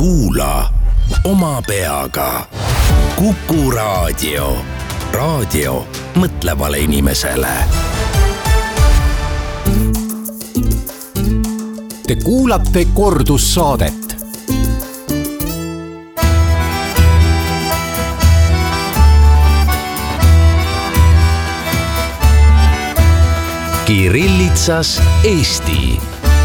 Kuula oma peaga. Kuku Raadio. Raadio mõtlevale inimesele. Te kuulate kordussaadet. Kirillitsas Eesti.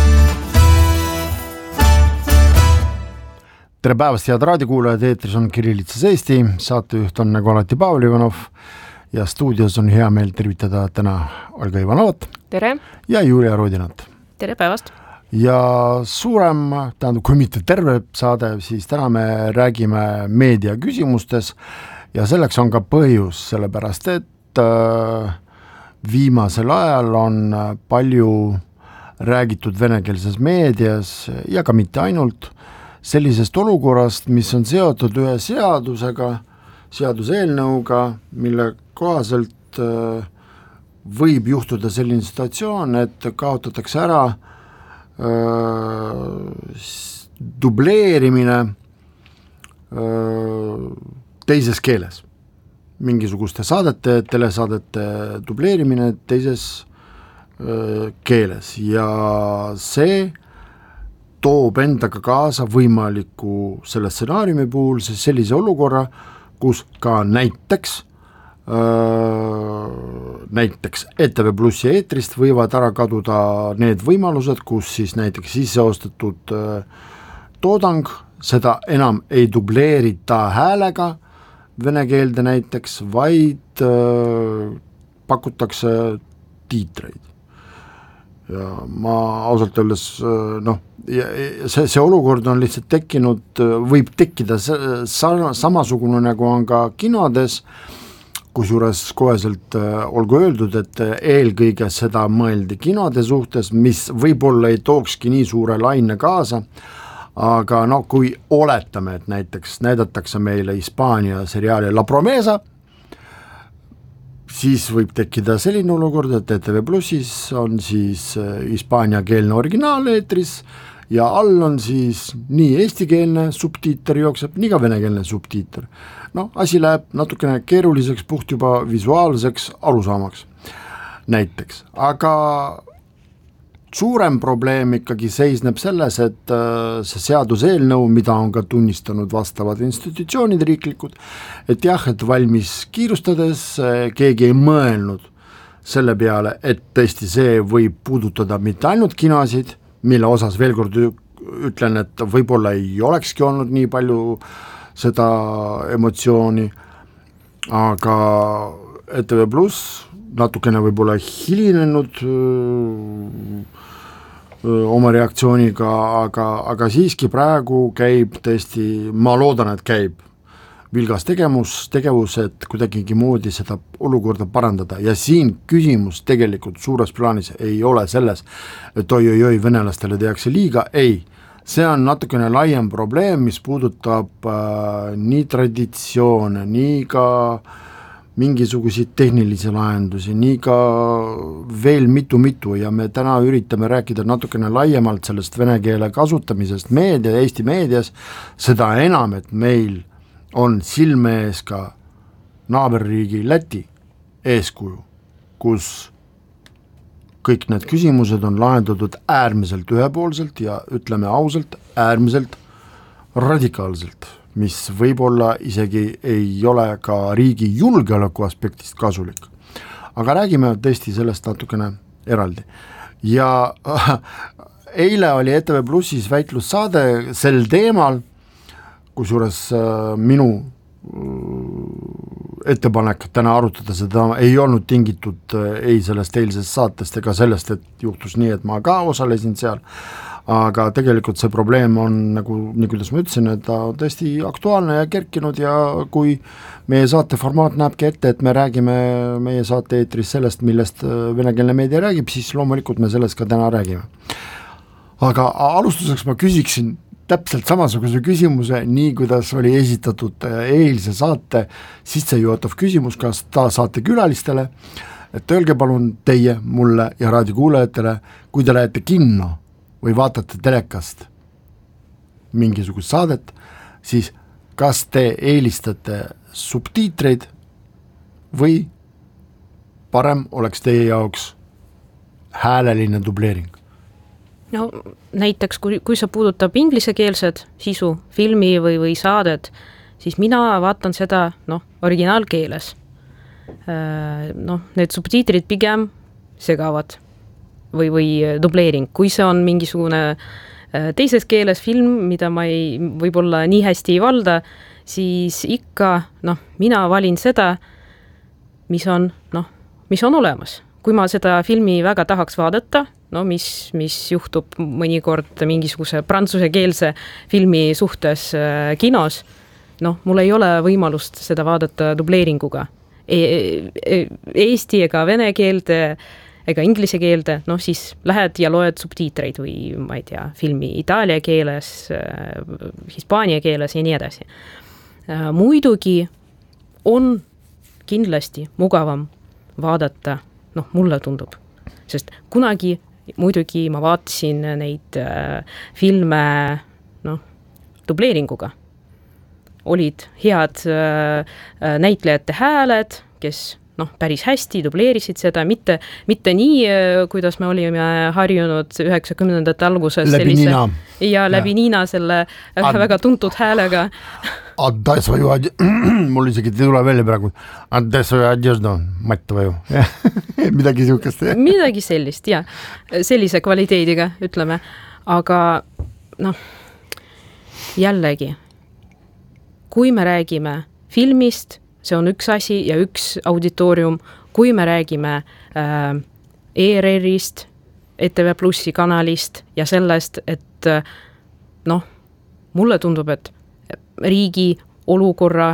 Tere päevast, head raadiokuulajad, eetris on Kirillitsas Eesti, saatejuht on nagu alati Pavel Ivanov ja stuudios on hea meel tervitada täna Olga Ivanovat. Tere! Ja Julia Rodinat. Tere päevast! Ja suurem, tähendab, kui mitte terve saade, siis täna me räägime meedia küsimustes ja selleks on ka põhjus, sellepärast et viimasel ajal on palju räägitud venekeelses meedias ja ka mitte ainult sellisest olukorrast, mis on seotud ühe seaduseelnõuga, mille kohaselt võib juhtuda selline situatsioon, et kaotatakse ära dubleerimine teises keeles. Mingisuguste saadete, telesaadete dubleerimine teises keeles ja see toob endaga kaasa võimaliku selle stsenaariumi puhul sellise olukorra, kus ka näiteks ETV Plussi eetrist võivad ära kaduda need võimalused, kus siis näiteks sisseostetud toodang, seda enam ei dubleerita häälega vene keelde näiteks, vaid pakutakse tiitreid. Ja ma ausalt öeldes, see olukord on lihtsalt tekkinud, võib tekkida samasugune nagu on ka kinodes, kusjuures koheselt olgu öeldud, et eelkõige seda mõeldi kinode suhtes, mis võib-olla ei tookski nii suure laine kaasa, aga kui oletame, et näiteks näidatakse meile Hispaania seriaali La Promesa, siis võib tekkida selline olukord, et ETV Plussis on siis hispaania keelne originaal eetris ja all on siis nii eestikeelne subtiiter jookseb, nii ka venekeelne subtiiter. Asi läheb natukene keeruliseks, puht juba visuaalseks arusaamaks näiteks, aga suurem probleem ikkagi seisneb selles, et see seaduseelnõu, mida on ka tunnistanud vastavad institutsioonid riiklikud, et jah, et valmis kiirustades keegi ei mõelnud selle peale, et tõesti see võib puudutada mitte ainult kinosid, mille osas veel kord ütlen, et võib-olla ei olekski olnud nii palju seda emotsiooni, aga ETV Plus natukene võib-olla hilinenud oma reaktsiooniga, aga siiski praegu käib tõesti, ma loodan, et käib vilgas tegevus, et kuidagigi moodi seda olukorda parandada ja siin küsimus tegelikult suures plaanis ei ole selles, et oi, venelastele tehakse liiga, ei, see on natukene laiem probleem, mis puudutab nii traditsioone, nii ka mingisuguseid tehnilisi lahendusi, nii ka veel mitu ja me täna üritame rääkida natukene laiemalt sellest vene keele kasutamisest Eesti meedias, seda enam, et meil on silme ees ka naaberriigi Läti eeskuju, kus kõik need küsimused on lahendatud äärmiselt ühepoolselt ja ütleme ausalt, äärmiselt radikaalselt, mis võib-olla isegi ei ole ka riigi julgeoleku aspektist kasulik. Aga räägime tõesti sellest natukene eraldi. Ja eile oli ETV Plussis väitlussaade sel teemal, kusjuures minu ettepanek täna arutada seda ei olnud tingitud ei sellest eilsest saatest ega sellest, et juhtus nii, et ma ka osalesin seal, aga tegelikult see probleem on, nii kuidas ma ütlesin, et ta on tõesti aktuaalne ja kerkinud ja kui meie saate formaat näebki ette, et me räägime meie saate eetris sellest, millest venekeelne meedia räägib, siis loomulikult me sellest ka täna räägime. Aga alustuseks ma küsiksin täpselt samasuguse küsimuse, nii kuidas oli esitatud eilse saate sissejuhatav küsimus, kas ta saate külalistele, et öelge palun teie, mulle ja raadiokuulajatele, kui te lähete kinno või vaatate telekast, mingisugust saadet, siis kas te eelistate subtiitreid või parem oleks teie jaoks hääleline dubleering? No näiteks, kui sa puudutab inglisekeelsed sisu, filmi või saadet, siis mina vaatan seda originaalkeeles. Need subtiitrid pigem segavad või dubleering. Kui see on mingisugune teises keeles film, mida ma võib-olla nii hästi ei valda, siis ikka mina valin seda, mis on olemas. Kui ma seda filmi väga tahaks vaadata, mis juhtub mõnikord mingisuguse prantsusekeelse filmi suhtes kinos, mul ei ole võimalust seda vaadata dubleeringuga. Eesti ega vene keelde ega inglise keelde, siis lähed ja loed subtiitreid või ma ei tea, filmi itaalia keeles, hispaania keeles ja nii edasi. Muidugi on kindlasti mugavam vaadata, mulle tundub, sest kunagi muidugi ma vaatasin neid filme dubleeringuga. Olid head näitlejate hääled, kes päris hästi dubleerisid seda, mitte nii, kuidas me olime harjunud 90ndate alguses. Läbi Nina. Ja läbi Nina selle väga tuntud häälega. Mul isegi ei tule välja praegu. Mattava ju. Midagi sihukest. Midagi sellist, ja. Sellise kvaliteediga, ütleme. Aga jällegi, kui me räägime filmist, see on üks asi ja üks auditoorium, kui me räägime ERR-ist, ETV Plussi kanalist ja sellest, et mulle tundub, et riigi olukorra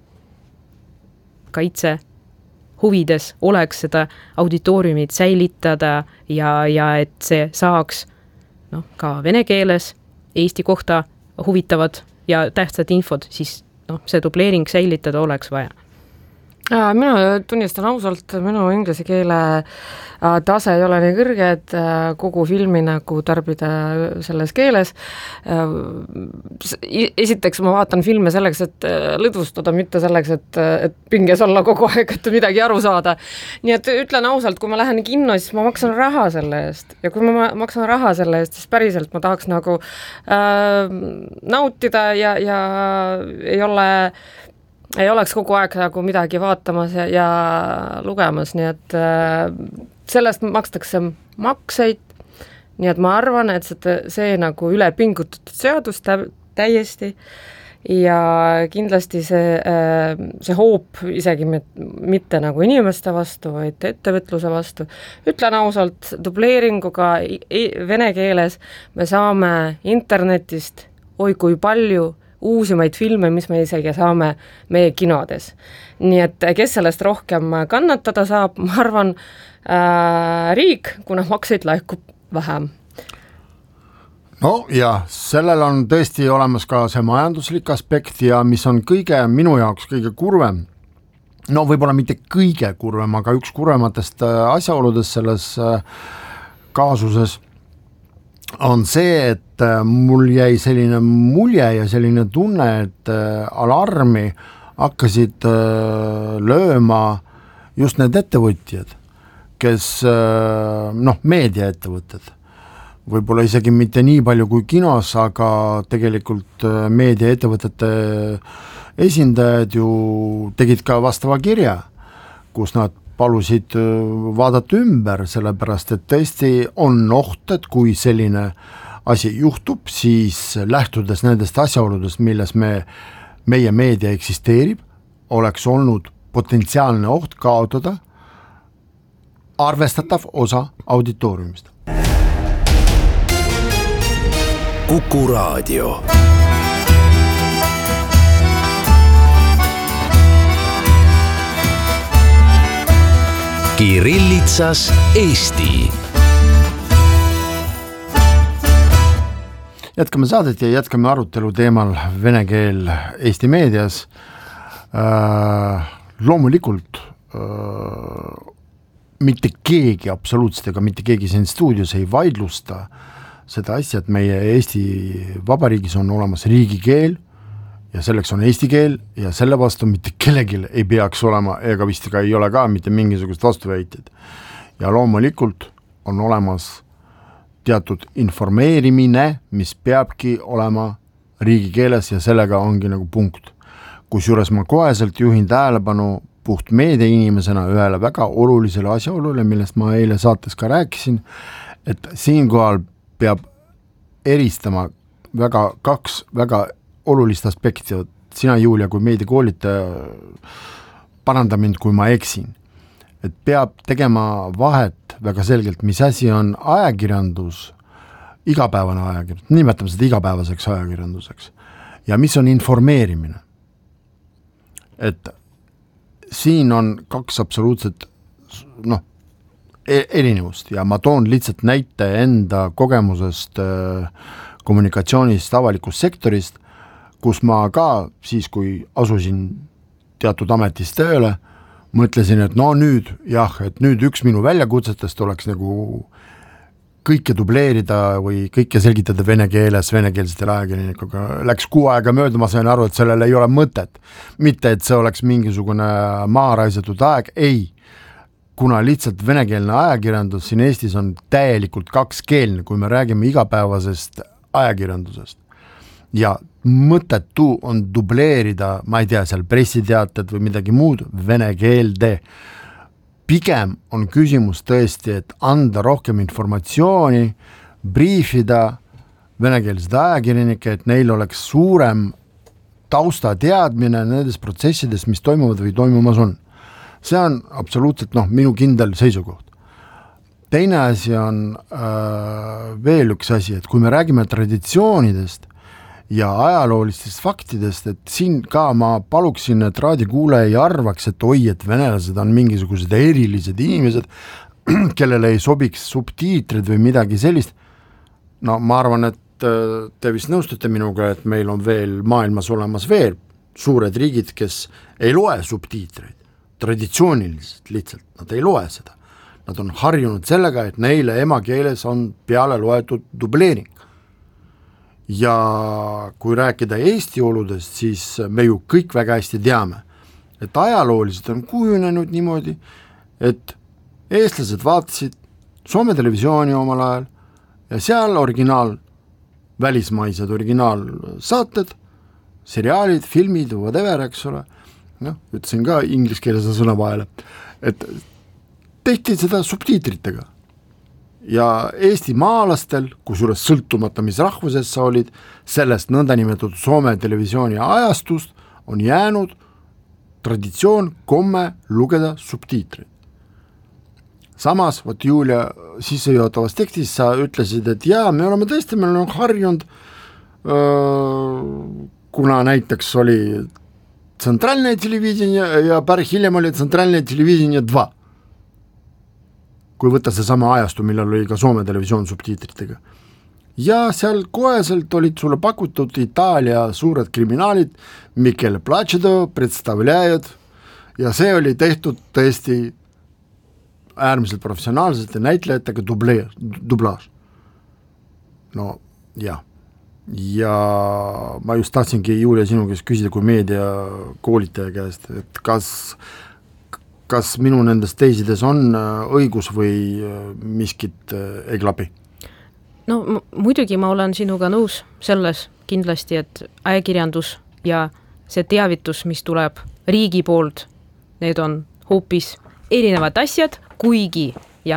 kaitse huvides oleks seda auditooriumit säilitada ja et see saaks ka vene keeles Eesti kohta huvitavad ja tähtsad infod, siis see dubleering säilitada oleks vaja. Mina tunnistan ausalt, minu inglise keele tase ei ole nii kõrge, et kogu filmi nagu tarbida selles keeles. Esiteks ma vaatan filme selleks, et lõdvustada, mitte selleks, et pinges olla kogu aeg, et midagi aru saada. Nii et ütlen ausalt, kui ma lähen kinno, siis ma maksan raha selle eest. Ja kui ma maksan raha selle eest, siis päriselt ma tahaks nagu nautida ja ei oleks kogu aeg nagu midagi vaatamas ja lugemas, nii et sellest makstakse makseid, nii et ma arvan, et see nagu üle pingutatud seadus täiesti ja kindlasti see hoop isegi mitte nagu inimeste vastu, vaid ettevõtluse vastu. Ütlen ausalt, dubleeringuga vene keeles me saame internetist kui palju uusimaid filme, mis me isegi saame meie kinodes. Nii et kes sellest rohkem kannatada saab, ma arvan, riik, kuna makseid laikub vähem. No ja sellel on tõesti olemas ka see majanduslik aspekt ja mis on minu jaoks kõige kurvem, võib-olla mitte kõige kurvem, aga üks kurvematest asjaoludest selles kaasuses on see, et mul jäi selline mulje ja selline tunne, et alarmi hakkasid lööma just need ettevõtjad, kes meediaettevõtted, võib-olla isegi mitte nii palju kui kinos, aga tegelikult meediaettevõtete esindajad ju tegid ka vastava kirja, kus nad palusid vaadata ümber, sellepärast et tõesti on oht, et kui selline asi juhtub, siis lähtudes nendest asjaoludest, milles meie meedia eksisteerib, oleks olnud potentsiaalne oht kaotada arvestatav osa auditooriumist. Kuku Raadio. Kirillitsas Eesti. Jätkame saadet ja jätkame arutelu teemal vene keel Eesti meedias. Loomulikult mitte keegi absoluutselt ega mitte keegi siin stuudios ei vaidlusta seda asja, et meie Eesti Vabariigis on olemas riigikeel ja selleks on eesti keel ja selle vastu mitte kellelgi ei peaks olema, ega vist ka ei ole ka mitte mingisugust vastuväited. Ja loomulikult on olemas teatud informeerimine, mis peabki olema riigikeeles ja sellega ongi nagu punkt. Kusjuures ma koheselt juhin tähelepanu puht meedia inimesena ühele väga olulisele asjaolule, millest ma eile saates ka rääkisin, et siinkohal peab eristama kaks väga olulist aspekti. Sina, Julia, kui meediakoolitaja, paranda mind, kui ma eksin. Et peab tegema vahet väga selgelt, mis asi on ajakirjandus, igapäevane ajakirjandus, nimetame seda igapäevaseks ajakirjanduseks, ja mis on informeerimine. Et siin on kaks absoluutset erinevust ja ma toon lihtsalt näite enda kogemusest kommunikatsioonist avalikust sektorist, kus ma ka siis, kui asusin teatud ametis tööle, mõtlesin, et nüüd üks minu väljakutsetest oleks nagu kõike dubleerida või kõike selgitada vene keeles, venekeelsetele ajakirjanikuga. Läks 6 aega mööda, ma sain aru, et sellel ei ole mõtet. Mitte, et see oleks mingisugune maaraisatud aeg, ei. Kuna lihtsalt venekeelne ajakirjandus siin Eestis on täielikult kakskeelne, kui me räägime igapäevasest ajakirjandusest. Ja mõttetu on dubleerida, ma ei tea, seal pressiteated või midagi muud, vene keelde. Pigem on küsimus tõesti, et anda rohkem informatsiooni, briifida venekeelsed ajakirjanikke, et neil oleks suurem taustateadmine nendes protsessides, mis toimuvad või toimumas on. See on absoluutselt minu kindel seisukoht. Teine asi on veel üks asi, et kui me räägime traditsioonidest ja ajaloolistest faktidest, et siin ka ma paluksin, et raadiokuulaja ei arvaks, et et venelased on mingisugused erilised inimesed, kellele ei sobiks subtiitrid või midagi sellist. Ma arvan, et te vist nõustute minuga, et meil on veel maailmas olemas veel suured riigid, kes ei loe subtiitreid, traditsiooniliselt lihtsalt, nad ei loe seda. Nad on harjunud sellega, et neile emakeeles on peale loetud dubleering. Ja kui rääkida Eesti oludest, siis me ju kõik väga hästi teame, et ajalooliselt on kujunenud niimoodi, et eestlased vaatasid Soome televisiooni omal ajal ja seal välismaised originaalsaated, seriaalid, filmid, whatever, eks ole, ütlesin ka ingliskeelse sõna vahele, et tehti seda subtiitritega. Ja Eesti maalastel, kusjuures sõltumata, mis rahvuses sa olid, sellest nõndanimetatud Soome televisiooni ajastust on jäänud traditsioon komme lugeda subtiitreid. Samas, Julia, sissejuhatavas tekstis sa ütlesid, et me oleme tõesti, meil on harjunud, kuna näiteks oli tsentraalne televiisinja ja päris hiljem oli tsentraalne televiisinja 2. Kui võtta see sama ajastu, millal oli ka Soome televisioon subtiitritega. Ja seal koheselt olid sulle pakutud Itaalia suured kriminaalid, Michele Placido, predstavljajad, ja see oli tehtud tõesti äärmiselt professionaalsete näitlejatega dublaaž. Ja ma just tahtsingi, Julia, sinu käest küsida kui meediakoolitaja käest, et kas minu nendest teisides on õigus või miskit ei klapi? Muidugi ma olen sinuga nõus selles kindlasti, et ajakirjandus ja see teavitus, mis tuleb riigi poolt, need on hoopis erinevad asjad, kuigi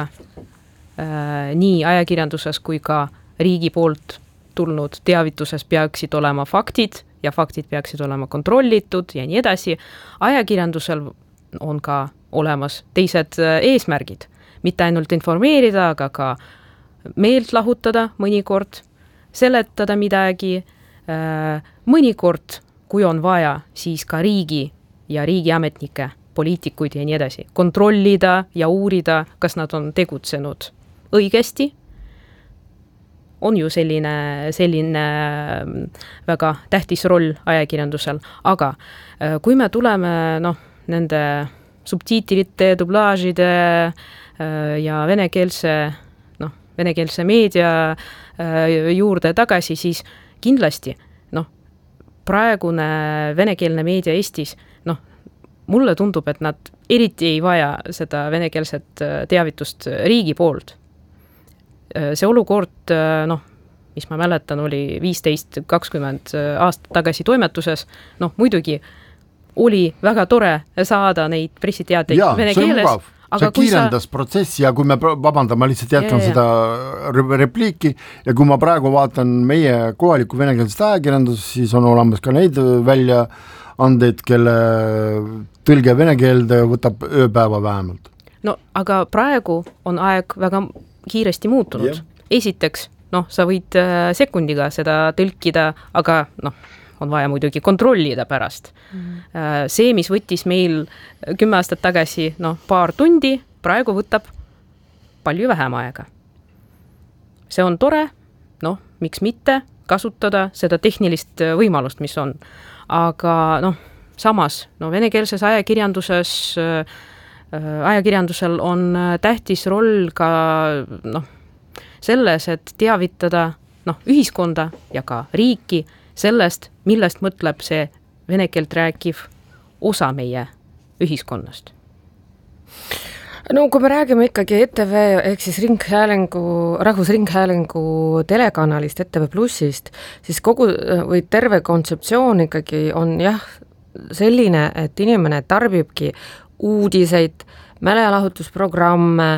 nii ajakirjanduses kui ka riigi poolt tulnud teavituses peaksid olema faktid ja faktid peaksid olema kontrollitud ja nii edasi. Ajakirjandusel on ka olemas teised eesmärgid, mitte ainult informeerida, aga ka meelt lahutada mõnikord, seletada midagi, mõnikord, kui on vaja, siis ka riigi ja riigiametnike, poliitikuid ja nii edasi, kontrollida ja uurida, kas nad on tegutsenud õigesti. On ju selline väga tähtis roll ajakirjandusel, aga kui me tuleme nende subtiitrite, dublaažide ja venekeelse meedia juurde tagasi, siis kindlasti praegune venekeelne meedia Eestis, mulle tundub, et nad eriti ei vaja seda venekeelset teavitust riigi poolt. See olukord, mis ma mäletan, oli 15-20 aastat tagasi toimetuses, muidugi oli väga tore saada neid pressiteateid vene keeles. See kiirendas protsessi ja kui me, ma lihtsalt jätkan seda repliiki ja kui ma praegu vaatan meie kohaliku venekeelset ajakirjandust, siis on olemas ka neid väljaandeid, kelle tõlge vene keelde võtab ööpäeva vähemalt. Aga praegu on aeg väga kiiresti muutunud. Esiteks, sa võid sekundiga seda tõlkida, aga on vaja muidugi kontrollida pärast. See, mis võttis meil 10 aastat tagasi paar tundi, praegu võtab palju vähem aega. See on tore, miks mitte kasutada seda tehnilist võimalust, mis on. Aga samas, venekeelses ajakirjandusel on tähtis roll ka selles, et teavitada ühiskonda ja ka riiki sellest, millest mõtleb see vene keelt rääkiv osa meie ühiskonnast. Kui me räägime ikkagi ETV ehk siis Rahvusringhäälingu telekanalist ETV Plussist, siis terve kontseptsioon ikkagi on selline, et inimene tarbibki uudiseid, meelelahutusprogramme,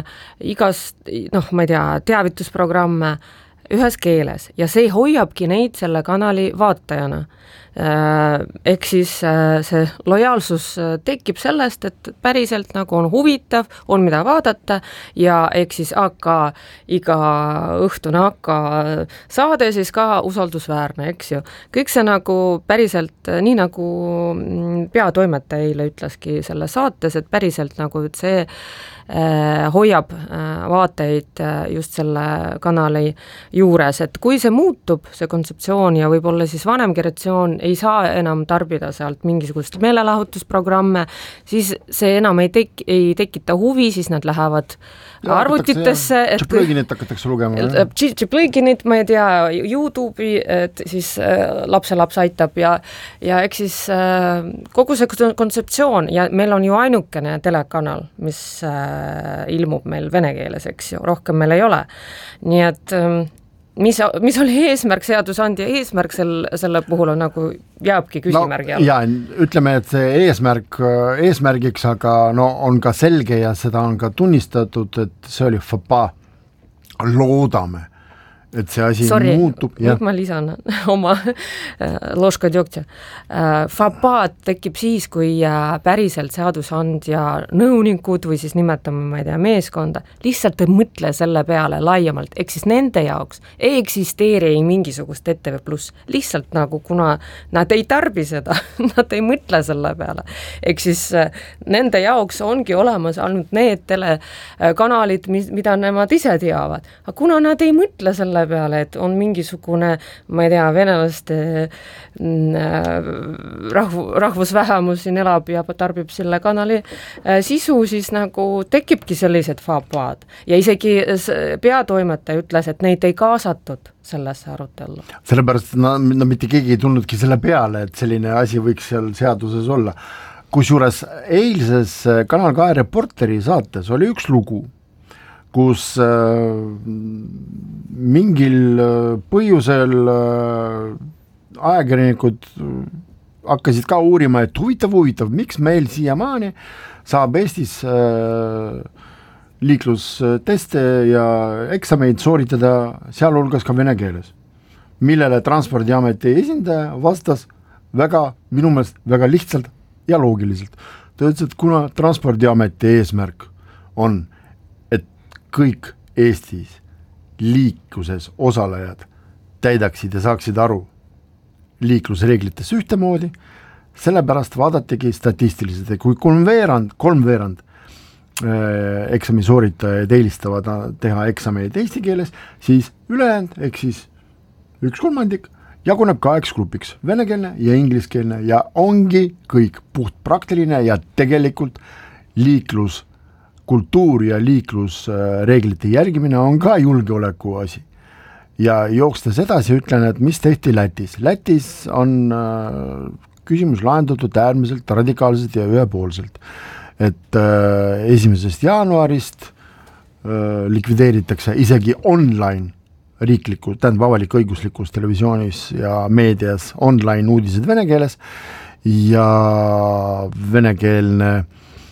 teavitusprogramme ühes keeles ja see hoiabki neid selle kanali vaatajana. Ehk siis see lojaalsus tekib sellest, et päriselt on huvitav, on mida vaadata ja ehk siis iga õhtune saade siis ka usaldusväärne, eks ju. Kõik see päriselt, nii nagu peatoimetaja eile ütleski selle saates, et päriselt et see hoiab vaatajaid just selle kanali juures, et kui see muutub, see kontseptsioon ja võib-olla siis vanem generatsioon ei saa enam tarbida sealt mingisugust meelelahutusprogramme, siis see enam ei tekita huvi, siis nad lähevad arvutitesse. Tšiplõginit hakatakse lugema. Tšiplõginit, ma ei tea, YouTube'i, et siis lapselaps aitab ja eks siis kogu see kontseptsioon ja meil on ju ainukene telekanal, mis ilmub meil vene keeles, eks ju, rohkem meil ei ole. Nii et mis oli eesmärk, seadusandja eesmärk selle puhul on jääbki küsimärgi alla. Ütleme, et see eesmärgiks, aga on ka selge ja seda on ka tunnistatud, et see oli FAPA. Loodame, et see asi muutub. Nüüd ma lisan oma ložka djogtja. FAPA tekib siis, kui päriselt seadusandja nõunikud või siis nimetame, ma ei tea, meeskonda, lihtsalt ei mõtle selle peale laiemalt, ehk siis nende jaoks ei eksisteeri mingisugust ETV Plus, lihtsalt kuna nad ei tarbi seda, nad ei mõtle selle peale. Ehk siis nende jaoks ongi olemas ainult need telekanalid, mida nemad ise teavad. Aga kuna nad ei mõtle selle peale, et on mingisugune, ma ei tea, venelaste rahvusvähemus siin elab ja tarbib selle kanali sisu, siis tekibki sellised FAPA-d. Ja isegi peatoimetaja ütles, et neid ei kaasatud sellesse arutellu. Sellepärast mitte keegi ei tulnudki selle peale, et selline asi võiks seal seaduses olla. Kusjuures eilses Kanal 2 Reporteri saates oli üks lugu, kus mingil põhjusel ajakirjanikud hakkasid ka uurima, et huvitav, miks meil siiamaani saab Eestis liiklusteste ja eksameid sooritada sealhulgas ka vene keeles, millele Transpordiameti esindaja vastas minu meelest väga lihtsalt ja loogiliselt. Ta ütles, et kuna Transpordiameti eesmärk on kõik Eestis liikluses osalejad täidaksid ja saaksid aru liiklusreeglites ühtemoodi, sellepärast vaadatigi statistiliselt, et kui kolmveerand eksami sooritajaid eelistavad teha eksameid eesti keeles, siis ülejäänud, ehk siis 1/3 jaguneb 2 grupiks, venekeelne ja ingliskeelne ja ongi kõik puht praktiline ja tegelikult kultuur ja liiklusreeglite järgimine on ka julgeoleku asi. Ja jookstes edasi ütlen, et mis tehti Lätis. Lätis on küsimus lahendatud äärmiselt radikaalselt ja ühepoolselt. Et 1. jaanuarist likvideeritakse isegi online riikliku, tähendab avalik-õiguslikus televisioonis ja meedias online uudised vene keeles ja venekeelne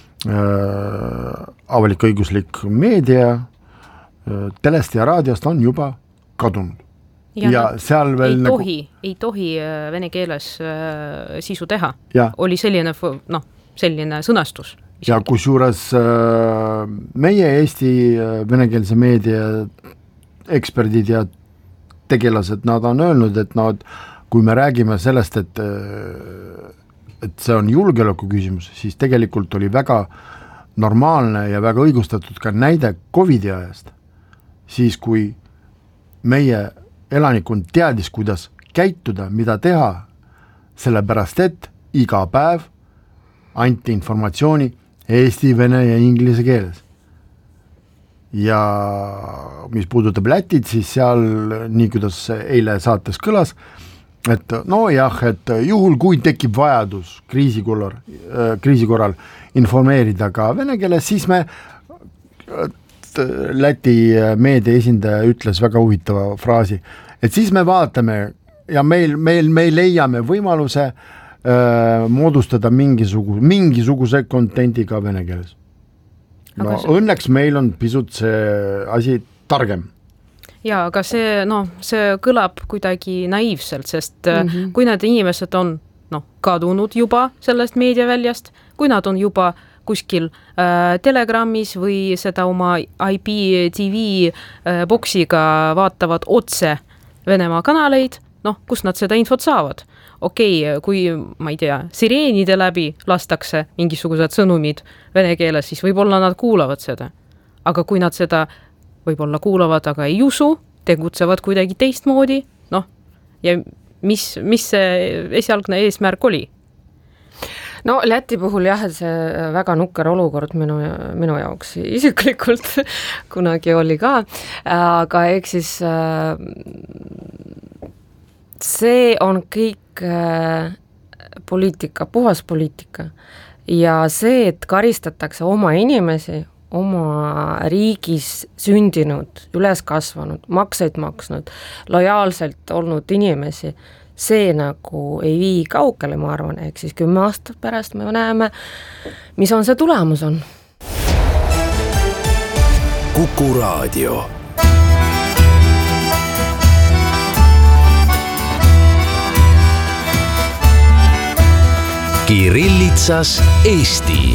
avalik-õiguslik meedia telest ja raadiost on juba kadunud. Ja seal veel ei tohi vene keeles sisu teha. Oli selline sõnastus. Ja kusjuures meie Eesti venekeelse meedia eksperdid ja tegelased, nad on öelnud, et kui me räägime sellest, et see on julgeoleku küsimus, siis tegelikult oli väga normaalne ja väga õigustatud ka näide COVID-i ajast, siis kui meie elanikkond teadis, kuidas käituda, mida teha, sellepärast et iga päev anti informatsiooni eesti, vene ja inglise keeles. Ja mis puudutab Lätit, siis seal, nii kuidas eile saates kõlas, et et juhul kui tekib vajadus kriisi korral informeerida ka vene keeles, siis me Läti meedia esindaja ütles väga huvitava fraasi, et siis me vaatame ja me leiame võimaluse moodustada mingisuguse kontendiga vene keeles. Õnneks meil on pisut see asi targem. Ja, aga see kõlab kuidagi naiivselt, sest kui need inimesed on kadunud juba sellest meediaväljast, kui nad on juba kuskil Telegrammis või seda oma IPTV boksiga vaatavad otse Venemaa kanaleid, kus nad seda infot saavad. Kui, ma ei tea, sireenide läbi lastakse mingisugused sõnumid vene keeles, siis võib-olla nad kuulavad seda. Aga kui nad seda võib-olla kuulavad, aga ei usu, tegutsevad kuidagi teistmoodi, ja mis see esialgne eesmärk oli? Läti puhul jah, see väga nukker olukord minu jaoks isiklikult kunagi oli ka, aga eks siis see on kõik poliitika, puhas poliitika ja see, et karistatakse oma inimesi, oma riigis sündinud, üles kasvanud, makseid maksnud, lojaalselt olnud inimesi, see nagu ei vii kaugele, ma arvan, ehk siis 10 aastat pärast me näeme, mis on see tulemus on. Kuku Raadio. Kirillitsas Eesti.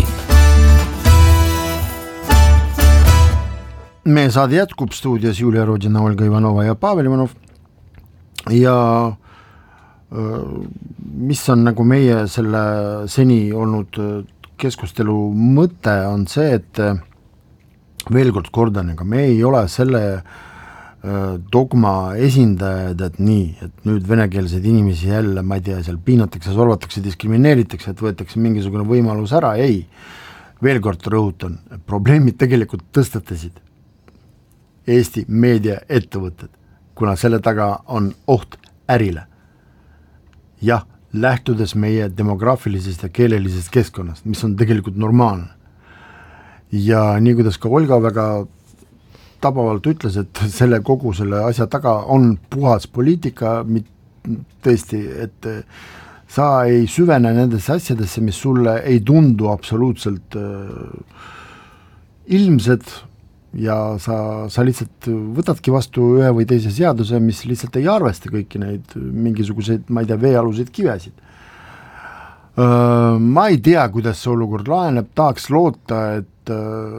Meie saade jätkub stuudios Julia Rodina, Olga Ivanova ja Pavel Ivanov ja mis on nagu meie selle seni olnud keskustelu mõte on see, et veel kord kordan, ega me ei ole selle dogma esindajad, et nii, et nüüd venekeelseid inimesi jälle, ma ei tea, seal piinatakse, solvatakse, diskrimineeritakse, et võetakse mingisugune võimalus ära, ei. Veel kord rõhutan, probleemid tegelikult tõstatasid Eesti meediaettevõtted, kuna selle taga on oht ärile. Jah, lähtudes meie demograafilisest ja keelelisest keskkonnast, mis on tegelikult normaalne. Ja nii kuidas ka Olga väga tabavalt ütles, et kogu selle asja taga on puhas poliitika, tõesti, et sa ei süvene nendesse asjadesse, mis sulle ei tundu absoluutselt ilmsed ja sa lihtsalt võtadki vastu ühe või teise seaduse, mis lihtsalt ei arvesta kõiki neid mingisuguseid, ma ei tea, veealuseid kivesid. Ma ei tea, kuidas see olukord laheneb, tahaks loota, et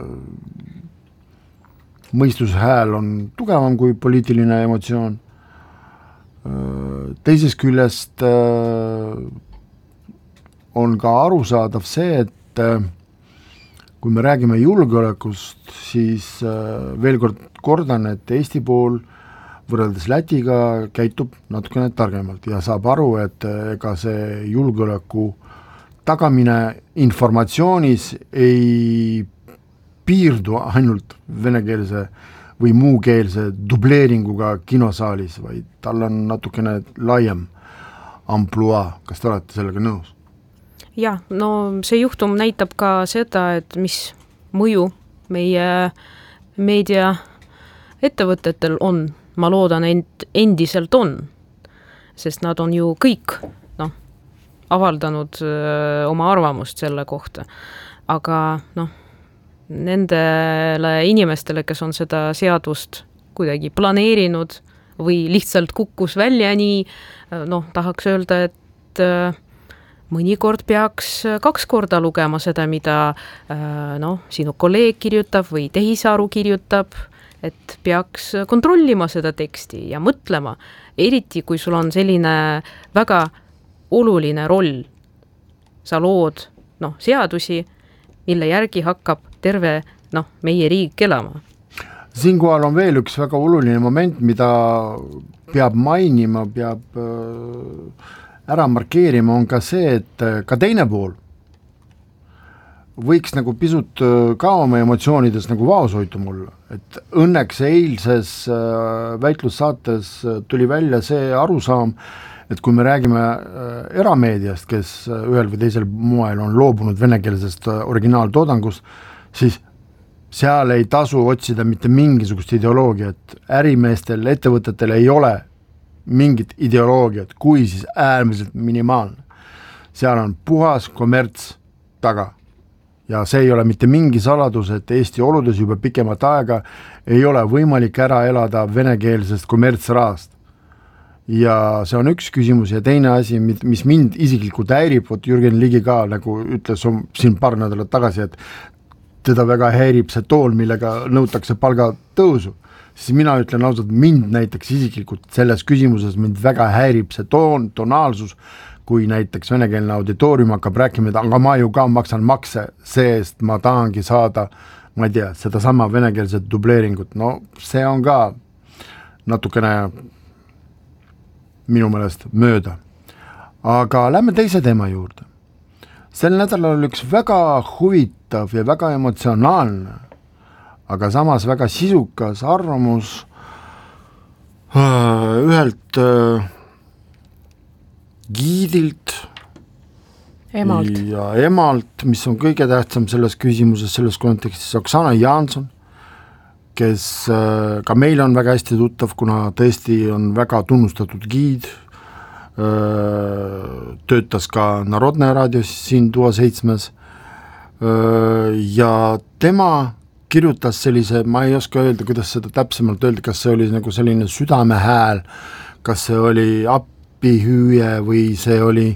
mõistuse hääl on tugevam kui poliitiline emotsioon. Teisest küljest on ka arusaadav see, et kui me räägime julgeolekust, siis veel kord kordan, et Eesti pool võrreldes Lätiga käitub natukene targemalt ja saab aru, et ega see julgeoleku tagamine informatsioonis ei piirdu ainult venekeelse või muukeelse dubleeringuga kinosaalis, vaid tal on natukene laiem ampluaa. Kas te olete sellega nõus? Jah, no see juhtum näitab ka seda, et mis mõju meie meediaettevõtetel on. Ma loodan, endiselt on, sest nad on ju kõik avaldanud oma arvamust selle kohta. Aga nendele inimestele, kes on seda seadust kuidagi planeerinud või lihtsalt kukkus välja nii, tahaks öelda, et mõnikord peaks 2 korda lugema seda, mida sinu kolleeg kirjutab või tehisaru kirjutab, et peaks kontrollima seda teksti ja mõtlema, eriti kui sul on selline väga oluline roll. Sa lood seadusi, mille järgi hakkab terve meie riik elama. Siinkohal on veel üks väga oluline moment, mida peab mainima, peab ära markeerima, on ka see, et ka teine pool võiks nagu pisut ka oma emotsioonides nagu vaoshoitu mulle, et õnneks eilses väitlussaates tuli välja see arusaam, et kui me räägime erameediast, kes ühel või teisel moel on loobunud venekeelsest originaaltoodangust, siis seal ei tasu otsida mitte mingisugust ideoloogiat, ärimeestel, ettevõtetel ei ole mingit ideoloogiat, kui siis äärmiselt minimaalne. Seal on puhas kommerts taga. Ja see ei ole mitte mingi saladus, et Eesti oludes juba pikemat aega ei ole võimalik ära elada venekeelsest kommertsraast. Ja see on üks küsimus ja teine asi, mis mind isiklikult häirib, Jürgen Ligi ka nagu ütles siin paar nädalat tagasi, et teda väga häirib see tool, millega nõutakse palgatõusu. Siis mina ütlen ausalt, mind näiteks isiklikult selles küsimuses mind väga häirib see tonaalsus, kui näiteks venekeelne auditoorium hakkab rääkima, et aga ma ju ka maksan makse, seest ma tahangi saada, ma ei tea, seda sama venekeelset dubleeringut. No see on ka natukene minu meelest mööda. Aga lähme teise teema juurde. Sel nädalal oli üks väga huvitav ja väga emotsionaalne, aga samas väga sisukas arvamus ühelt giidilt ja emalt, mis on kõige tähtsam selles küsimuses, selles kontekstis, Oksana Jaanson, kes ka meil on väga hästi tuttav, kuna tõesti on väga tunnustatud giid, töötas ka Narodne raadios siin Tuua 7 ja tema kirjutas sellise, ma ei oska öelda, kuidas seda täpsemalt öelda, kas see oli nagu selline südamehääl, kas see oli appihüüe või see oli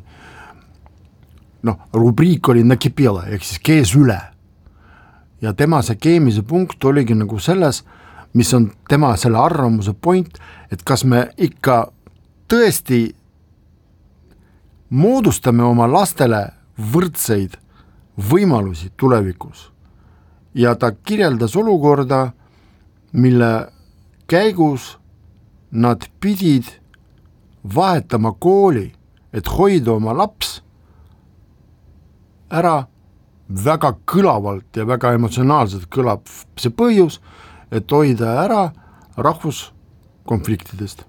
rubriik oli nakipila, ehk siis kees üle. Ja tema see keemise punkt oligi nagu selles, mis on tema selle arvamuse point, et kas me ikka tõesti moodustame oma lastele võrdseid võimalusi tulevikus. Ja ta kirjeldas olukorda, mille käigus nad pidid vahetama kooli, et hoida oma laps ära. Väga kõlavalt ja väga emotsionaalselt kõlab see põhjus, et hoida ära rahvuskonfliktidest.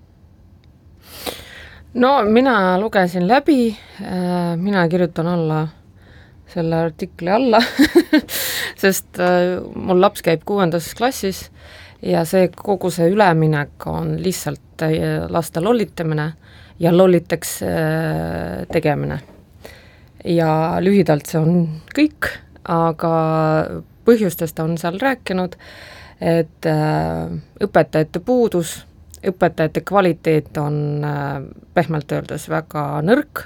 No mina lugesin läbi, mina kirjutan alla selle artikli alla, sest mul laps käib 6. klassis ja see kogu see üleminek on lihtsalt laste lollitamine ja lolliteks tegemine. Ja lühidalt see on kõik, aga põhjustest on seal rääkinud, et õpetajate puudus, õpetajate kvaliteet on pehmelt öeldes väga nõrk,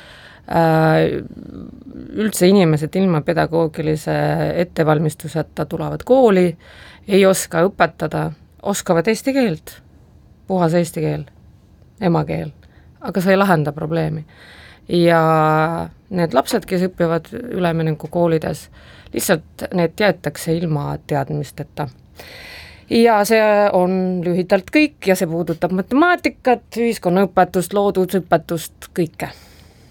üldse inimesed ilma pedagoogilise ettevalmistuseta tulevad kooli, ei oska õpetada, oskavad eesti keelt, puhas eesti keel, emakeel, aga see ei lahenda probleemi. Ja need lapsed, kes õpivad ülemineku koolides, lihtsalt need jäetakse ilma teadmisteta. Ja see on lühidalt kõik ja see puudutab matemaatikat, ühiskonnaõpetust, loodusõpetust, kõike.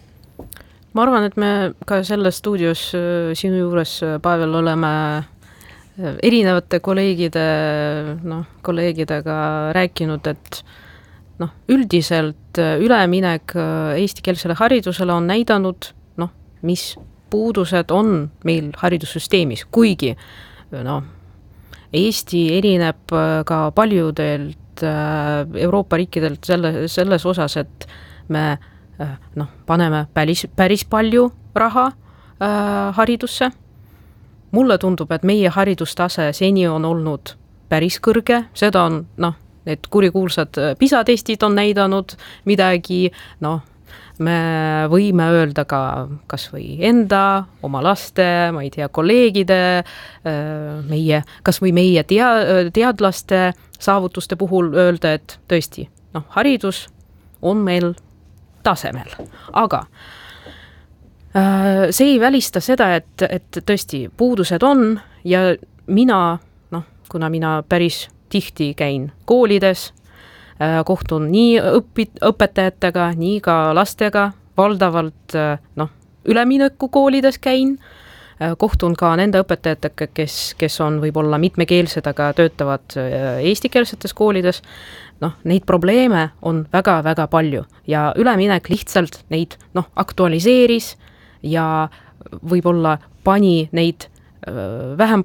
Ma arvan, et me ka selles stuudios sinu juures, Pavel, oleme erinevate kolleegidega rääkinud, et üldiselt üleminek eestikeelsele haridusele on näidanud, mis puudused on meil haridussüsteemis, kuigi Eesti erineb ka paljudelt Euroopa riikidelt selles osas, et me paneme päris palju raha haridusse. Mulle tundub, et meie haridustase seni on olnud päris kõrge, seda on, need kurikuulsad PISA-testid on näidanud midagi, me võime öelda ka kas või enda, oma laste, ma ei tea, kolleegide, kas või meie teadlaste saavutuste puhul öelda, et tõesti, haridus on meil tasemel, aga see ei välista seda, et tõesti puudused on ja mina, kuna mina päris tihti käin koolides, kohtun nii õpetajatega, nii ka lastega, valdavalt üleminekukoolides käin, kohtun ka nende õpetajatega, kes on võib-olla mitmekeelsed, aga töötavad eestikeelsetes koolides, neid probleeme on väga-väga palju ja üleminek lihtsalt neid aktualiseeris ja võib-olla pani neid vähem